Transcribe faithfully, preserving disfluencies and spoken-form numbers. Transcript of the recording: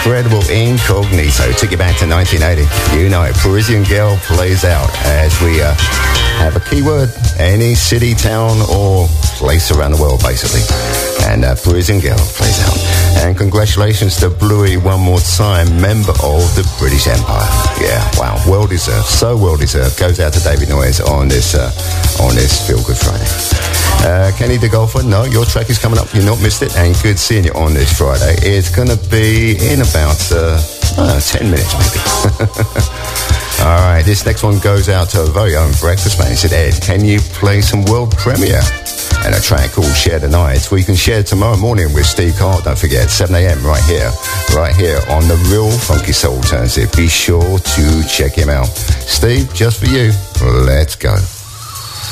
incredible Incognito. Took you back to nineteen eighty. You know it. Parisian Girl plays out as we uh, have a keyword. Any city, town, or place around the world, basically. And uh, Parisian Girl plays out. And congratulations to Bluey one more time, member of the British Empire. Yeah, wow, well deserved, so well deserved. Goes out to David Noyes on this uh, on this Feel Good Friday. Uh, Kenny the Golfer, no, your track is coming up. You've not missed it, and good seeing you on this Friday. It's going to be in about uh, uh, ten minutes, maybe. All right, this next one goes out to our very own breakfast man. He said, Ed, can you play some world premiere? And a track called Share the Night. We can share tomorrow morning with Steve Carr. Don't forget, seven a.m. right here, right here on the Real Funky Soul Alternative. Be sure to check him out. Steve, just for you, let's go.